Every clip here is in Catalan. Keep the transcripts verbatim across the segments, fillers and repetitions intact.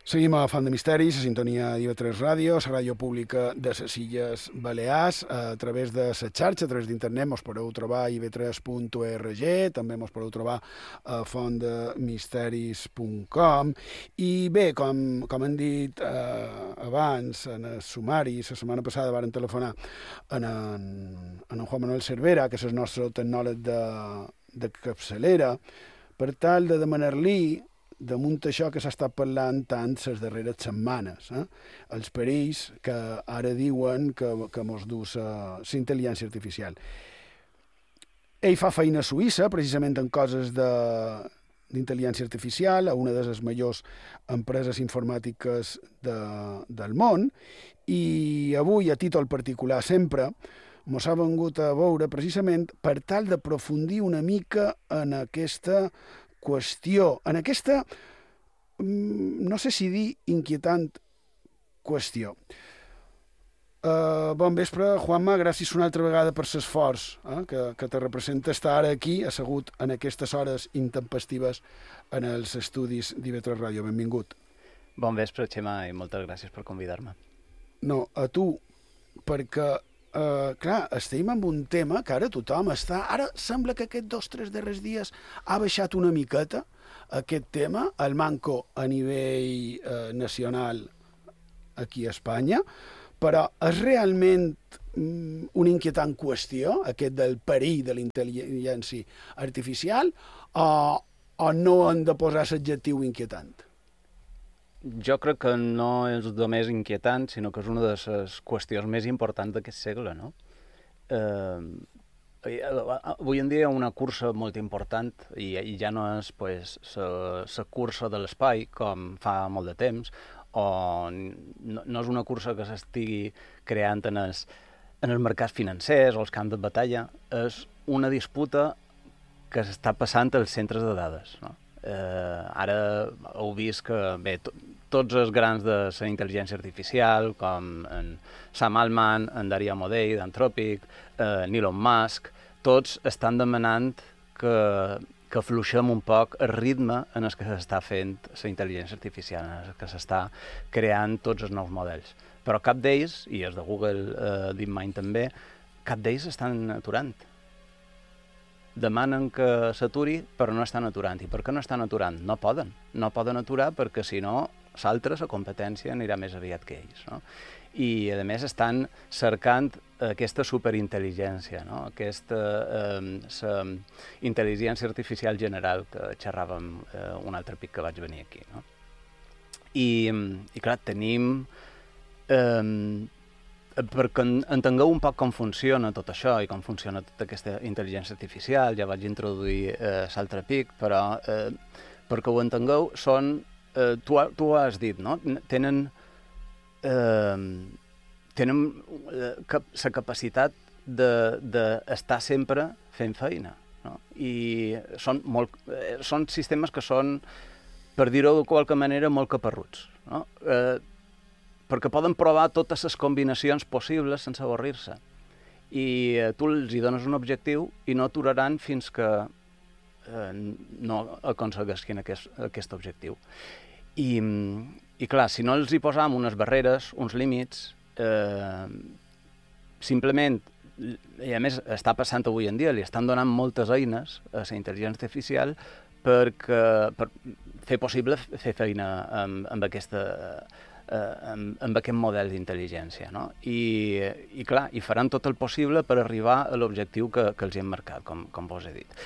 Seguim a Font de Misteris, a sintonia d'I V tres Ràdio, la ràdio pública de les Illes Balears, a través de la xarxa, a través d'internet, mos podeu trobar a i ve tres punt org, també mos podeu trobar a font de misteris punt com. I bé, com, com hem dit eh, abans, en el sumari, la setmana passada varen telefonar en en, en, en Juan Manuel Cervera, que és el nostre tecnòleg de, de capçalera, per tal de demanar-li damunt això que s'ha estat parlant tant les darreres setmanes, eh? els perills que ara diuen que, que mos du la intel·ligència artificial. Ell fa feina a Suïssa, precisament en coses de d'intel·ligència artificial, a una de les majors empreses informàtiques de, del món, i avui, a títol particular sempre, mos ha vengut a veure precisament per tal d'aprofundir una mica en aquesta qüestió, en aquesta, no sé si dir inquietant qüestió. Uh, bon vespre, Juanma, gràcies una altra vegada per l'esforç eh, que, que te representa estar ara aquí, assegut en aquestes hores intempestives en els estudis d'I V tres Ràdio. Benvingut. Bon vespre, Xema, i moltes gràcies per convidar-me. No, a tu, perquè Uh, clar, estem en un tema que ara tothom està... Ara sembla que aquests dos o tres darrers dies ha baixat una miqueta aquest tema, el manco a nivell uh, nacional aquí a Espanya, però és realment um, una inquietant qüestió, aquest del perill de la intel·ligència artificial, o, o no han de posar l'adjectiu inquietant? Jo crec que no és només inquietant, sinó que és una de les qüestions més importants d'aquest segle, no? Eh, avui en dia hi ha una cursa molt important i, i ja no és pues, la cursa de l'espai, com fa molt de temps, o no, no és una cursa que s'estigui creant en els, en els mercats financers o els camps de batalla, és una disputa que s'està passant als centres de dades, no? Eh, ara heu vist que bé, to, tots els grans de la intel·ligència artificial, com en Sam Altman, en Daria Amodei, d'Anthropic, eh, Elon Musk, tots estan demanant que, que afluixem un poc el ritme en el que s'està fent la intel·ligència artificial, en el que s'està creant tots els nous models. Però cap d'ells, i els de Google eh, DeepMind també, cap d'ells estan aturant. Demanen que s'aturi, però no estan aturant. I per què no estan aturant? No poden. No poden aturar perquè, si no, l'altra, la competència, anirà més aviat que ells, no? I, a més, estan cercant aquesta superintel·ligència, no? Aquesta eh, intel·ligència artificial general que xerràvem eh, un altre pic que vaig venir aquí, no? I, i clar, tenim... Eh, perquè entengueu un poc com funciona tot això i com funciona tota aquesta intel·ligència artificial, ja vaig introduir eh, l'altre pic, però eh, perquè ho entengueu, són, eh, tu, tu ho has dit, no? Tenen, eh, tenen la capacitat d'estar de, sempre fent feina, no? I són, molt, eh, són sistemes que són, per dir-ho de qualque manera, molt caparruts, no? Eh, perquè poden provar totes les combinacions possibles sense avorrir-se. I eh, tu els hi dones un objectiu i no aturaran fins que eh, no aconseguisquin aquest, aquest objectiu. I, I clar, si no els hi posam unes barreres, uns límits, eh, simplement, i a més està passant avui en dia, li estan donant moltes eines a la intel·ligència artificial perquè, per fer possible fer feina amb, amb aquesta... Eh, amb, amb aquest model d'intel·ligència, no? I, i clar, i faran tot el possible per arribar a l'objectiu que, que els hem marcat, com, com vos he dit.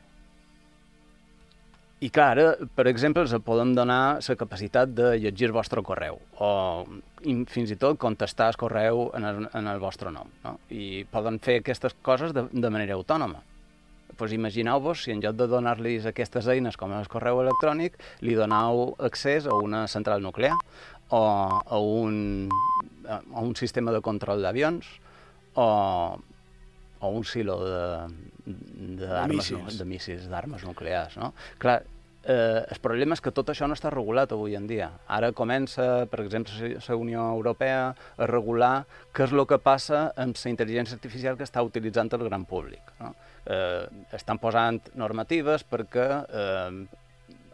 I clar, ara, per exemple, els podem donar la capacitat de llegir el vostre correu o fins i tot contestar el correu en el, en el vostre nom, no? I poden fer aquestes coses de, de manera autònoma. Pues imagineu-vos si en lloc de donar-los aquestes eines com el correu electrònic, li doneu accés a una central nuclear o a un, a un sistema de control d'avions o a un silo d'armes, de míssils d'armes nuclears, no? Clar, eh, el problema és que tot això no està regulat avui en dia. Ara comença, per exemple, la Unió Europea a regular què és el que passa amb la intel·ligència artificial que està utilitzant el gran públic, no? Eh, estan posant normatives perquè eh,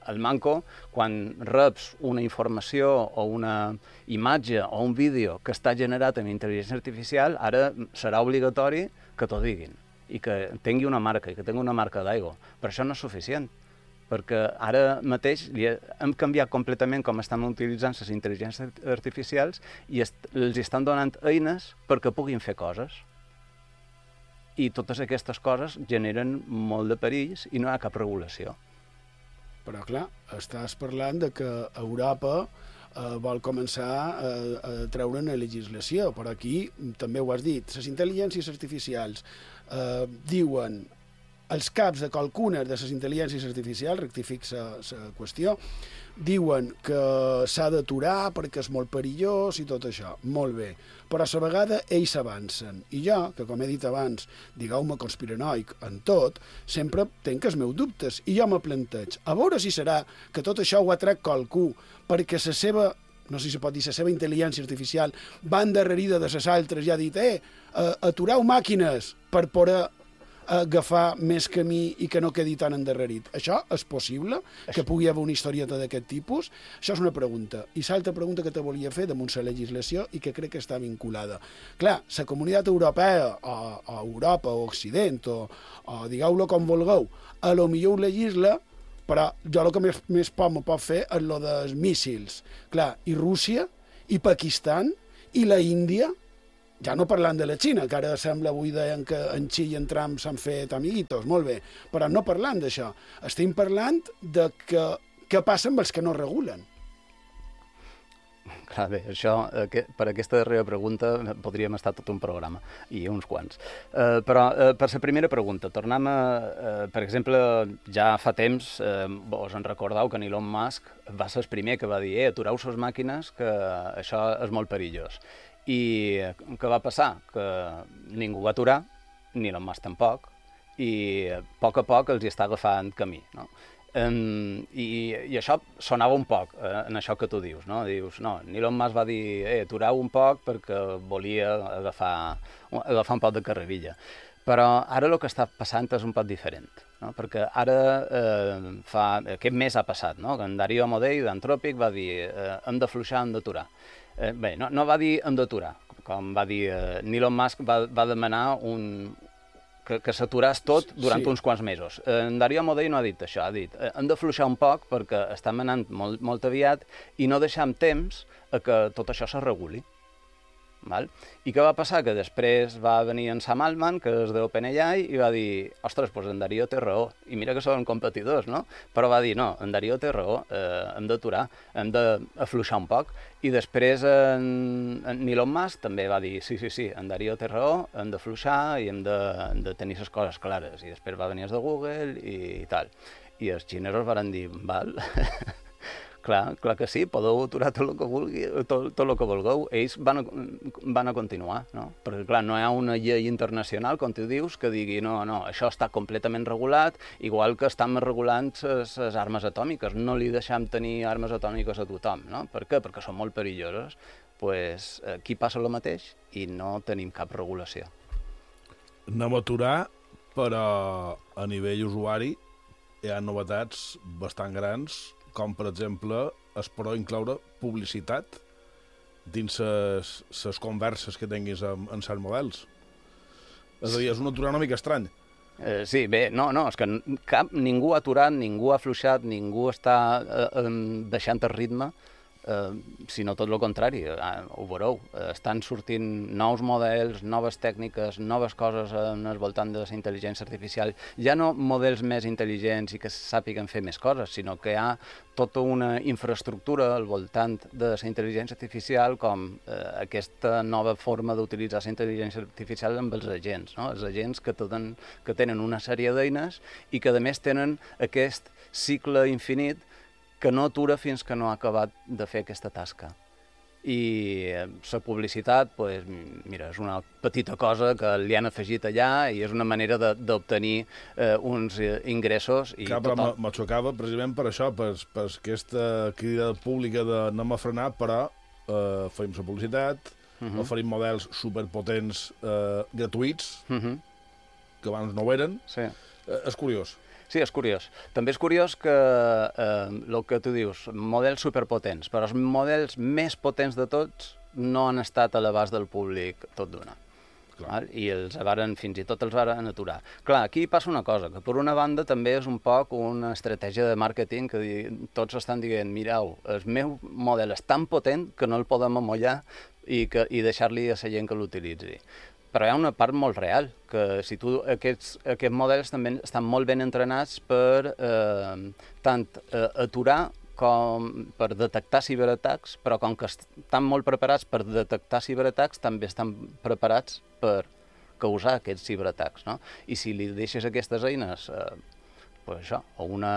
el manco, quan reps una informació o una imatge o un vídeo que està generat amb intel·ligència artificial, ara serà obligatori que t'ho diguin i que tingui una marca, i que tingui una marca d'aigua. Però això no és suficient, perquè ara mateix hem canviat completament com estan utilitzant les intel·ligències artificials i els estan donant eines perquè puguin fer coses. I totes aquestes coses generen molt de perills i no hi ha cap regulació. Però, clar, estàs parlant de que Europa eh, vol començar a, a treure una legislació, però aquí, també ho has dit, les intel·ligències artificials eh, diuen els caps de qualcunes de les intel·ligències artificials, rectific la qüestió, diuen que s'ha d'aturar perquè és molt perillós i tot això. Molt bé. Però a la vegada ells s'avancen. I jo, que com he dit abans, digueu-me conspiranoic en tot, sempre tenc els meus dubtes. I jo me planteig, a veure si serà que tot això ho ha tret qualcú perquè la seva, no sé si se pot dir, la seva intel·ligència artificial va endarrerida de les altres i ha dit, eh, atureu màquines per poder agafar més camí i que no quedi tan endarrerit. Això és possible? Que pugui haver una historieta d'aquest tipus? Això és una pregunta. I l'altra pregunta que te volia fer damunt la legislació i que crec que està vinculada. Clar, la Comunitat Europea, o, o Europa, o Occident, o, o digueu-lo com vulgueu, a lo millor ho legisla, però jo el que més, més por me pot fer és lo dels míssils. Clar, i Rússia, i Pakistan, i la Índia, ja no parlant de la Xina, que ara sembla avui deien que en Xi i en Trump s'han fet amiguitos, molt bé, però no parlant d'això. Estem parlant de que, què passa amb els que no regulen. Clar, bé, això, per aquesta darrera pregunta podríem estar tot un programa, i uns quants. Eh, però eh, per la primera pregunta, tornem a, eh, per exemple, ja fa temps, eh, us en recordeu que Elon Musk va ser el primer que va dir eh, atureu les màquines, que això és molt perillós. I què va passar? Que ningú va aturar, ni Elon Musk tampoc, i a poc a poc els hi està agafant camí, no? Um, i, i això sonava un poc eh, en això que tu dius, no? Dius, no, Elon Musk va dir, eh, atureu un poc perquè volia agafar, agafar un poc de carrerilla. Però ara el que està passant és un poc diferent, no? Perquè ara, eh, fa, aquest mes ha passat, no? Que en Darío Amodei d'Anthropic va dir, eh, hem d'afluixar, hem d'aturar. Eh, bé, no, no va dir hem d'aturar, com va dir eh, Elon Musk va, va demanar un, que, que s'aturàs tot durant sí. uns quants mesos. Eh, en Darío Amodei no ha dit això, ha dit eh, hem d'afluixar un poc perquè estem anant molt, molt aviat i no deixem temps a que tot això se reguli. Val? I què va passar? Que després va venir en Sam Altman, que és d'OpenAI, i va dir, ostres, doncs en Darío té raó. I mira que són competidors, no? Però va dir, no, en Darío té raó, eh, hem d'aturar, hem d'afluixar un poc. I després en, en Elon Musk també va dir, sí, sí, sí, en Darío té raó, hem d'afluixar i hem de, de tenir les coses clares. I després va venir els de Google i, i tal. I els xinesos van dir, val... Clar, clar que sí, podeu aturar tot el que vulgui, tot, tot el que vulgueu. Ells van a, van a continuar, no? Perquè, clar, no hi ha una llei internacional, com tu dius, que digui, no, no, això està completament regulat, igual que estan regulant les armes atòmiques. No li deixem tenir armes atòmiques a tothom, no? Per què? Perquè són molt perilloses. Pues aquí passa el mateix i no tenim cap regulació. Anem a aturar, però a nivell usuari hi ha novetats bastant grans, com, per exemple, es podrà incloure publicitat dins les converses que tinguis amb, amb certs models. És a dir, és un aturar una mica estrany. Eh, sí, bé, no, no, és que cap, ningú ha aturat, ningú ha afluixat, ningú està eh, deixant el ritme, eh, sinó tot el contrari, eh, ho veureu. Eh, estan sortint nous models, noves tècniques, noves coses en el voltant de la intel·ligència artificial. Ja no models més intel·ligents i que sàpiguen fer més coses, sinó que hi ha tota una infraestructura al voltant de la intel·ligència artificial, com eh, aquesta nova forma d'utilitzar la intel·ligència artificial amb els agents, no? Els agents que tenen, que tenen una sèrie d'eines i que, a més, tenen aquest cicle infinit que no atura fins que no ha acabat de fer aquesta tasca. I la publicitat, pues, mira, és una petita cosa que li han afegit allà i és una manera d'obtenir eh, uns ingressos. I Clar, però me xocava precisament per això, per, per aquesta crida pública de anem a frenar, però eh, feim la publicitat, uh -huh. oferim models superpotents eh, gratuïts, uh -huh. que abans no ho eren. Sí. Eh, és curiós. Sí, és curiós. També és curiós que eh, el que tu dius, models superpotents, però els models més potents de tots no han estat a l'abast del públic tot d'una. Val? I els varen, fins i tot els varen aturar. Clar, aquí passa una cosa, que per una banda també és un poc una estratègia de màrqueting que di, tots estan dient, mireu, el meu model és tan potent que no el podem amollar i, que, i deixar-li a la gent que l'utilitzi. Però hi ha una part molt real, que si tu, aquests, aquests models també estan molt ben entrenats per eh, tant eh, aturar com per detectar ciberatacs, però com que estan molt preparats per detectar ciberatacs, també estan preparats per causar aquests ciberatacs, no? I si li deixes aquestes eines eh, pues això, a, una,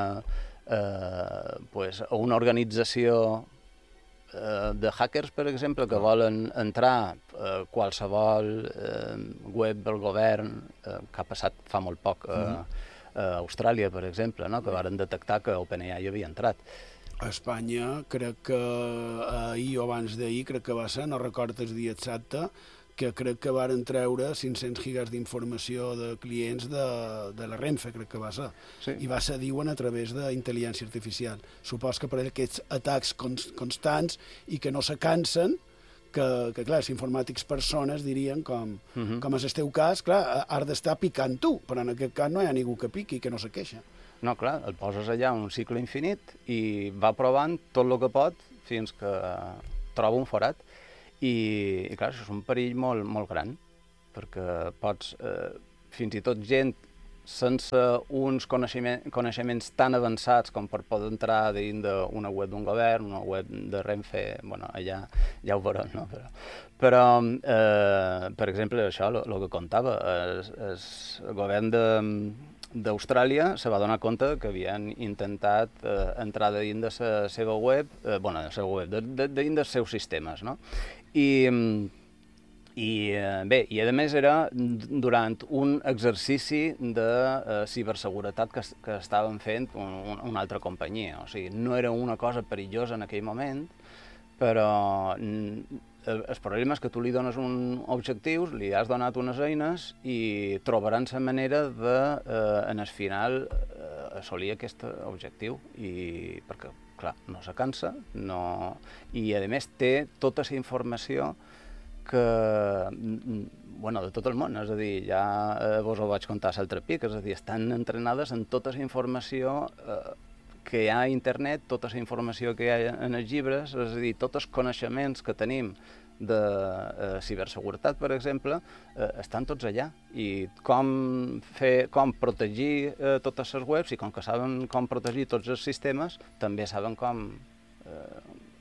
eh, pues a una organització eh, de hackers, per exemple, que volen entrar a eh, qualsevol eh, web del govern, eh, que ha passat fa molt poc eh, a Austràlia, per exemple, no? Que varen detectar que OpenAI hi havia entrat. A Espanya, crec que ahir o abans d'ahir, crec que va ser, no recordo el dia exacte, que crec que varen treure cinc-cents gigas d'informació de clients de, de la Renfe, crec que va ser. Sí. I va ser, diuen, a través d'intel·ligència artificial. Supos que per aquests atacs const, constants i que no se cansen, que, que clar, els informàtics persones dirien, com, uh -huh. com és el teu cas, clar, has d'estar picant tu, però en aquest cas no hi ha ningú que piqui, que no se queixa. No, clar, el poses allà en un cicle infinit i va provant tot el que pot fins que troba un forat. I, i clar, això és un perill molt, molt gran, perquè pots, eh, fins i tot gent sense uns coneixements, coneixements tan avançats com per poder entrar dins d'una web d'un govern, una web de Renfe, bueno, allà ja ho veurem, no? Però, però eh, per exemple, això, el que contava, el govern de d'Austràlia se va donar compte que havien intentat eh, entrar de dins de la seva web, eh, bueno, de la seva web, de, de, de dins dels seus sistemes, no? I, i eh, bé, i a més era durant un exercici de eh, ciberseguretat que, que estaven fent un, una altra companyia, o sigui, no era una cosa perillosa en aquell moment, però el problema és que tu li dones un objectiu, li has donat unes eines i trobaran la manera de, eh, en el final, eh, assolir aquest objectiu. I, perquè, clar, no se cansa, no... i a més té tota la informació que, bueno, de tot el món, és a dir, ja eh, vos ho vaig contar l'altre pic, és a dir, estan entrenades en tota la informació eh, que hi ha a internet, tota la informació que hi ha en els llibres, és a dir, tots els coneixements que tenim de eh, ciberseguretat, per exemple, eh, estan tots allà. I com, fer, com protegir eh, totes les webs, i com que saben com protegir tots els sistemes, també saben com, eh,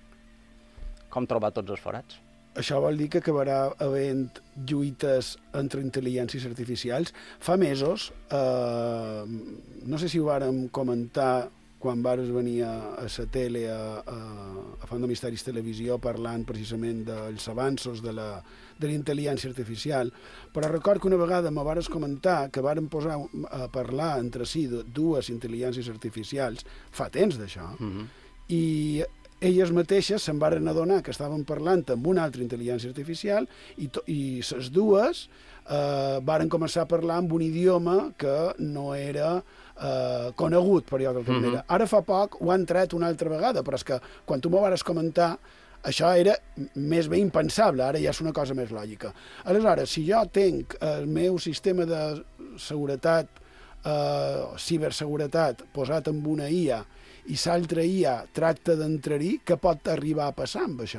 com trobar tots els forats. Això vol dir que acabarà havent lluites entre intel·ligències artificials. Fa mesos, eh, no sé si ho vàrem comentar quan vares venir a, a la tele, a, a, a Font de Misteris Televisió, parlant precisament dels avanços de la, de la intel·ligència artificial, però record que una vegada me vares comentar que varen posar a parlar entre si de dues intel·ligències artificials, fa temps d'això, mm-hmm. i elles mateixes se'n varen adonar que estaven parlant amb una altra intel·ligència artificial i, to, i les dues eh, varen començar a parlar amb un idioma que no era eh, conegut, per dir-ho d'alguna manera. Ara fa poc ho han tret una altra vegada, però és que quan tu m'ho vares comentar això era més bé impensable, ara ja és una cosa més lògica. Aleshores, si jo tenc el meu sistema de seguretat, eh, ciberseguretat, posat amb una I A, i l'altra I A tracta d'entrar-hi, què pot arribar a passar amb això?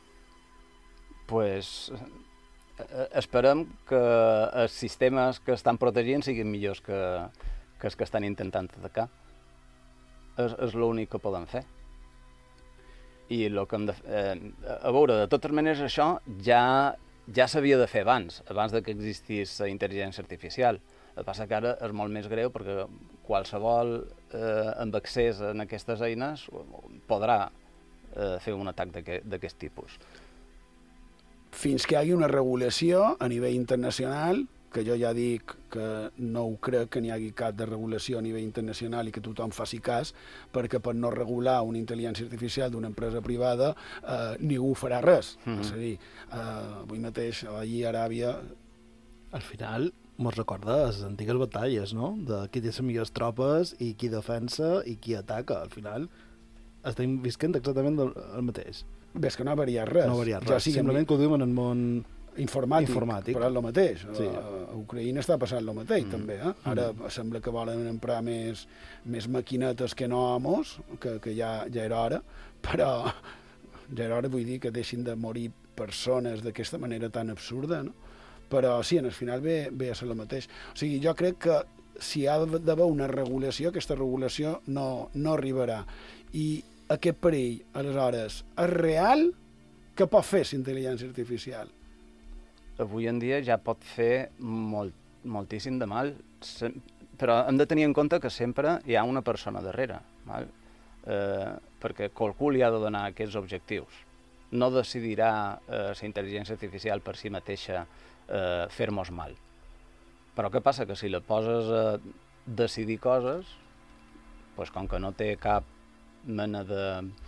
Pues, esperem que els sistemes que estan protegint siguin millors que, que els que estan intentant atacar. És, és l'únic que poden fer. I lo que hem de, eh, a veure, de totes maneres, això ja, ja s'havia de fer abans, abans de que existís la intel·ligència artificial. El que passa que ara és molt més greu perquè qualsevol eh, amb accés a aquestes eines podrà eh, fer un atac d'aquest tipus. Fins que hi hagi una regulació a nivell internacional, que jo ja dic que no ho crec que n'hi hagi cap de regulació a nivell internacional i que tothom faci cas, perquè per no regular una intel·ligència artificial d'una empresa privada eh, ningú farà res. Mm-hmm. És a dir, eh, avui mateix, allí a Aràbia... Al final, mos recorda les antigues batalles, no? De qui té les millors tropes i qui defensa i qui ataca. Al final estem visquent exactament el, el mateix. Ves que no ha variat res. No ha variat Ja res, sigui simplement que ho diuen en el món informàtic, informàtic. però és el mateix. Sí. A, a Ucraïna està passant el mateix, Mm. també. Eh? Ara Mm. sembla que volen emprar més, més maquinetes que no amos, que, que ja, ja era hora, però ja era hora, vull dir, que deixin de morir persones d'aquesta manera tan absurda, no? Però sí, en el final ve, ve a ser el mateix. O sigui, jo crec que si hi ha d'haver una regulació, aquesta regulació no, no arribarà. I aquest perill, aleshores, és real? Què pot fer la intel·ligència artificial? Avui en dia ja pot fer molt, moltíssim de mal, se, però hem de tenir en compte que sempre hi ha una persona darrere, val? Eh, perquè qualcú li ha de donar aquests objectius. No decidirà eh, la intel·ligència artificial per si mateixa eh, fer-nos mal. Però què passa? Que si la poses a decidir coses, doncs com que no té cap mena de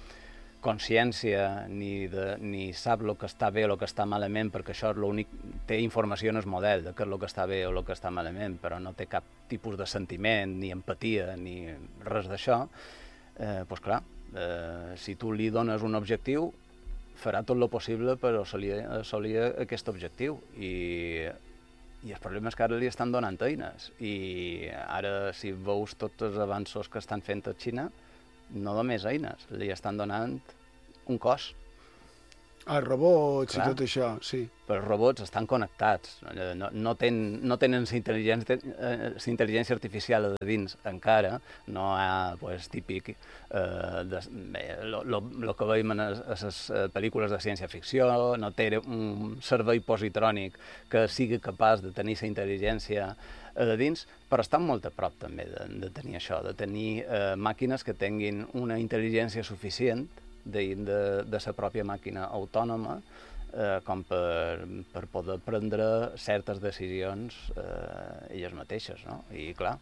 consciència ni, de, ni sap el que està bé o el que està malament, perquè això és l'únic, té informació en el model de què és el que està bé o el que està malament, però no té cap tipus de sentiment, ni empatia, ni res d'això, eh, doncs clar, eh, si tu li dones un objectiu, farà tot el possible per assolir, assolir aquest objectiu. I, I el problema és que ara li estan donant eines. I ara, si veus tots els avanços que estan fent a Xina, no només eines, li estan donant un cos. Els robots Clar. i tot això, sí. Però els robots estan connectats, no, no, ten, no tenen la intel·ligència, eh, intel·ligència artificial a dins encara, no hi ha pues, típic eh, de, bé, lo, lo, lo que veiem a les pel·lícules de ciència-ficció, no té un servei positrònic que sigui capaç de tenir la intel·ligència a dins, però estan molt a prop també de, de tenir això, de tenir eh, màquines que tinguin una intel·ligència suficient de, de, de la pròpia màquina autònoma eh, com per, per poder prendre certes decisions eh, elles mateixes, no? I clar...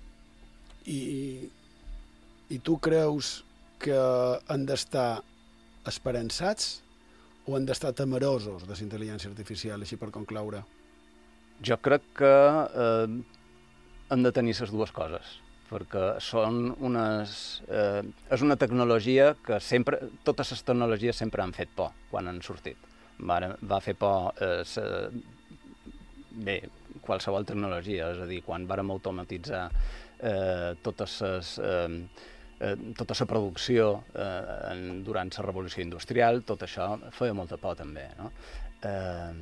I, I tu creus que han d'estar esperançats o han d'estar temerosos de la intel·ligència artificial, així per concloure? Jo crec que eh, hem de tenir les dues coses, perquè són unes, eh, és una tecnologia que sempre, totes les tecnologies sempre han fet por quan han sortit. Va, va fer por eh, se, bé, qualsevol tecnologia, és a dir, quan vàrem automatitzar eh, totes les, eh, eh, tota la producció eh, en, durant la revolució industrial, tot això feia molta por també, no? Eh,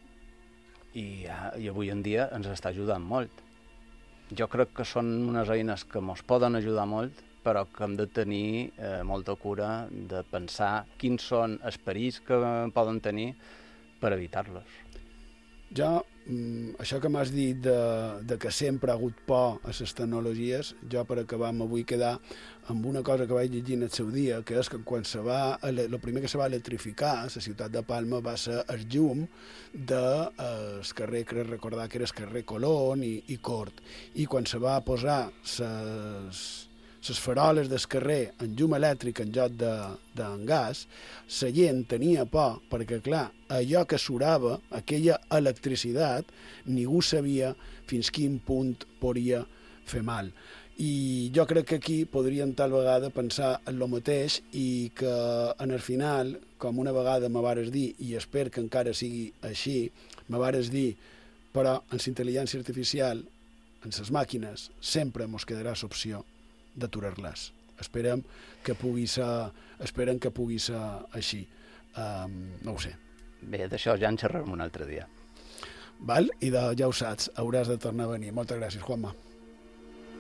i, I avui en dia ens està ajudant molt. Jo crec que són unes eines que ens poden ajudar molt, però que hem de tenir eh, molta cura de pensar quins són els perills que poden tenir per evitar-los. Jo, això que m'has dit de, de que sempre ha hagut por a les tecnologies, jo per acabar me vull quedar amb una cosa que vaig llegir en el seu dia, que és que quan se va, el primer que se va electrificar a la ciutat de Palma va ser el llum del de, carrer, crec recordar que era el carrer Colón i, i Cort. I quan se va posar ses, ses faroles del carrer en llum elèctric en lloc de, de gas, la gent tenia por, perquè, clar, allò que surava, aquella electricitat, ningú sabia fins quin punt podria fer mal. I jo crec que aquí podríem tal vegada pensar en el mateix i que en el final, com una vegada me vares dir, i espero que encara sigui així, me vares dir, però en la intel·ligència artificial, en les màquines, sempre mos quedarà l'opció d'aturar-les. Esperem que pugui ser, esperem que pugui ser així. Um, no ho sé. Bé, d'això ja en xerrarem un altre dia. Val? I de, ja ho saps, hauràs de tornar a venir. Moltes gràcies, Juanma.